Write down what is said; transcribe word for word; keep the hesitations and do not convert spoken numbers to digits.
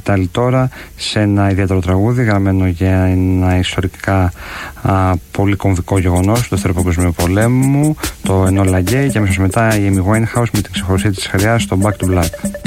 σκητάλη τώρα σε ένα ιδιαίτερο τραγούδι γραμμένο για ένα ιστορικά α, πολύ κομβικό γεγονός του Δεύτερου Παγκοσμίου Πολέμου, το Enola Gay, και αμέσως μετά η Amy Winehouse με την ξεχωριστή της χρειά στο Back to Black.